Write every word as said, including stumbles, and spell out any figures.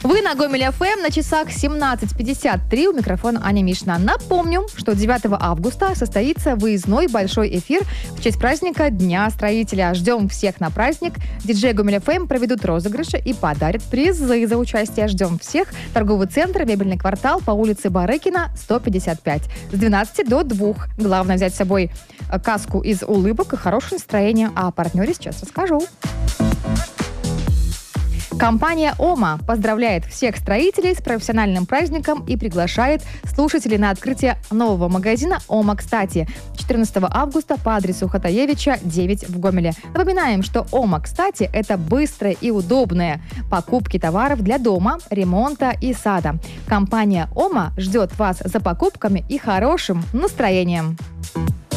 Вы на Гомель эф эм, на часах семнадцать пятьдесят три, у микрофона Аня Мишина. Напомню, что девятого августа состоится выездной большой эфир в честь праздника Дня строителя. Ждем всех на праздник. Диджей Гомель эф эм проведут розыгрыши и подарят призы за участие. Ждем всех. Торговый центр «Мебельный квартал» по улице Барыкина, сто пятьдесят пять. С двенадцати до двух. Главное взять с собой каску из улыбок и хорошее настроение. А о партнере сейчас расскажу. Компания «Ома» поздравляет всех строителей с профессиональным праздником и приглашает слушателей на открытие нового магазина «Ома Кстати» четырнадцатого августа по адресу Хатаевича, девять в Гомеле. Напоминаем, что «Ома Кстати» — это быстрые и удобные покупки товаров для дома, ремонта и сада. Компания «Ома» ждет вас за покупками и хорошим настроением.